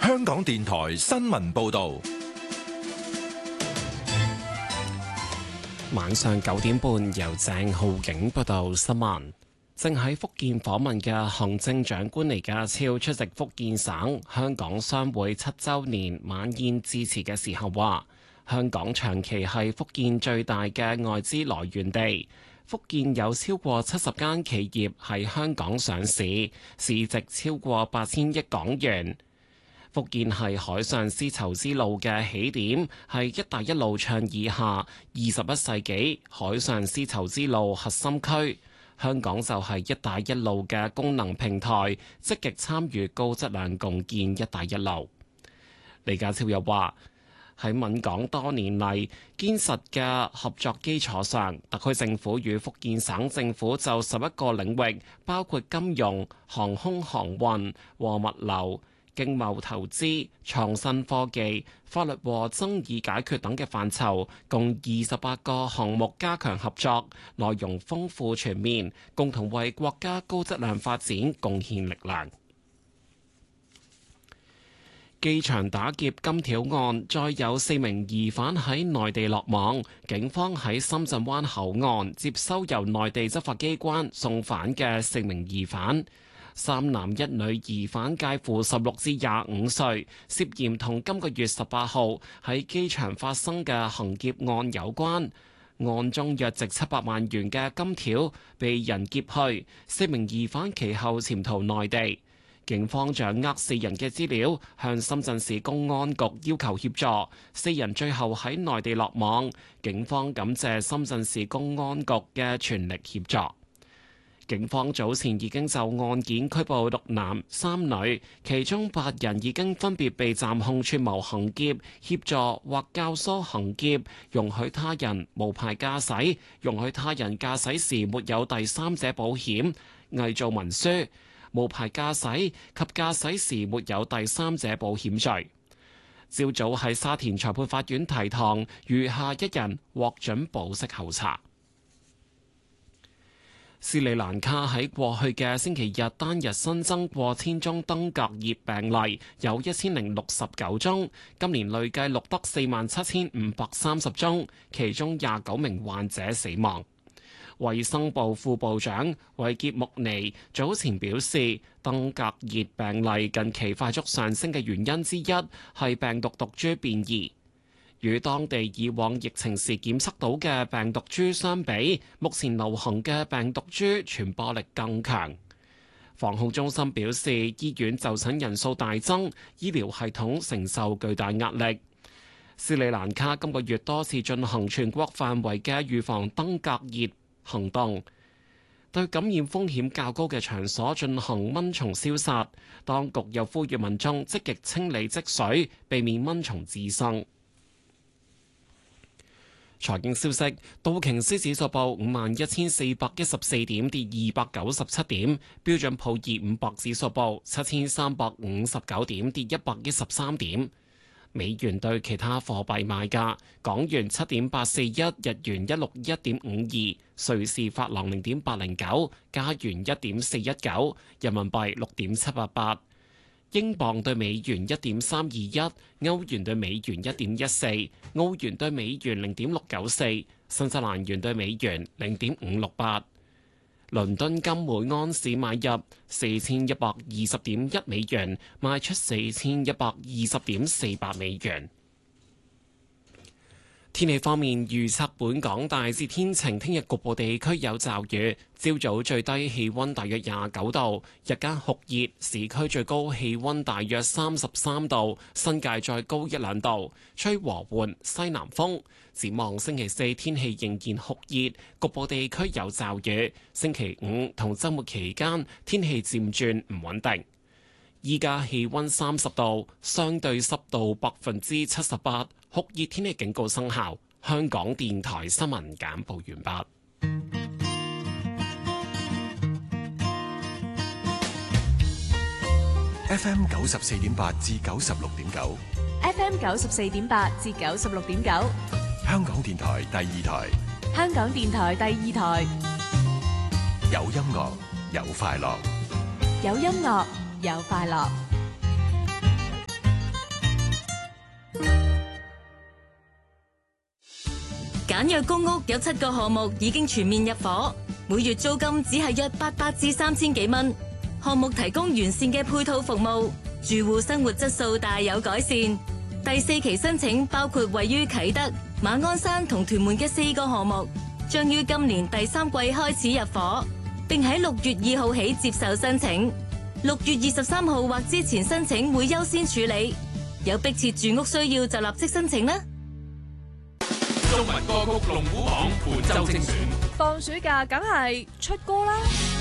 香港電台新聞報道。 晚上9點半，由鄭浩景報道新聞。正喺福建訪問嘅行政長官李家超出席福建省香港商會7週年晚宴致辭嘅時候話，香港長期係福建最大嘅外資來源地，福建有超過70間企業喺香港上市，市值超過8000億港元。福建係海上絲綢之路嘅起點，係一帶一路倡議下21世紀海上絲綢之路核心區。香港就係一帶一路嘅功能平台，積極參與高質量共建一帶一路。李家超又話，喺閩港多年嚟堅實嘅合作基礎上，特區政府與福建省政府就11個領域，包括金融、航空航運和物流、經貿投資、創新科技、法律和爭議解決等嘅範疇，共28個項目加強合作，內容豐富全面，共同為國家高質量發展貢獻力量。機場打劫金條案再有4名疑犯喺內地落網，警方喺深圳灣口岸接收由內地執法機關送返嘅4名疑犯。3男1女疑犯介乎16至25歲，涉嫌同今個月18號喺機場發生嘅行劫案有關。案中約值700萬元嘅金條被人劫去，4名疑犯其後潛逃內地。警方掌握4人嘅資料，向深圳市公安局要求協助，4人最後喺內地落網。警方感謝深圳市公安局嘅全力協助。警方早前已經就案件拘捕6男3女，其中8人已經分別被暫控串謀行劫、協助或教唆行劫、容許他人無牌駕駛、容許他人駕駛時沒有第三者保險、偽造文書、無牌駕駛及駕駛時沒有第三者保險罪。朝早喺沙田裁判法院提堂，餘下1人獲准保釋候查。斯里蘭卡喺過去嘅星期日單日新增過千宗登革熱病例，有1069宗，今年累計錄得47530宗，其中29名患者死亡。衛生部副部長維傑穆尼早前表示，登革熱病例近期快速上升嘅原因之一係病毒毒株變異。與當地以往疫情時檢測到嘅病毒株相比，目前流行嘅病毒株傳播力更強。防控中心表示，醫院就診人數大增，醫療系統承受巨大壓力。斯里蘭卡今個月多次進行全國範圍嘅預防登革熱行動，對感染風險較高嘅場所進行蚊蟲消殺。當局又呼籲民眾積極清理積水，避免蚊蟲滋生。財經消息，道瓊斯指數報51,414點，跌297點；標準普爾500指數報7,359點，跌113點。美元對其他貨幣賣價：港元7.841，日元161.52，瑞士法郎0.809，加元1.419，人民幣6.788。英鎊對美元1.321，歐元對美元1.14，澳元對美元0.694，新西蘭元對美元0.568。倫敦金每安士買入4120.1美元，賣出4120.48美元。天氣方面，預測本港大致天晴，聽日局部地區有驟雨。朝早最低氣溫大約29度，日間酷熱，市區最高氣溫大約33度，新界再高1-2度，吹和緩西南風。展望星期4天氣仍然酷熱，局部地區有驟雨。星期5同週末期間天氣漸轉唔穩定。依家氣溫30度，相對濕度78%，酷熱天氣警告生效。香港電台新聞簡報完畢。 FM 94.8至96.9 ，FM 94.8至96.9， 香港電台第2台， 香港電台第2台， 有音樂有快樂， 有音樂有快樂。 簡約公屋有7個項目已經全面入伙，每月租金只係約800至3000幾蚊。項目提供完善嘅配套服務，住戶生活質素大有改善。第4期申請包括位於啟德、馬鞍山同屯門嘅4個項目，將於今年第3季開始入伙，並喺6月2號起接受申請。6月23號或之前申請會優先處理，有迫切住屋需要就立即申請啦。 中文歌曲龍虎榜本周精選， 放暑假梗係出歌啦！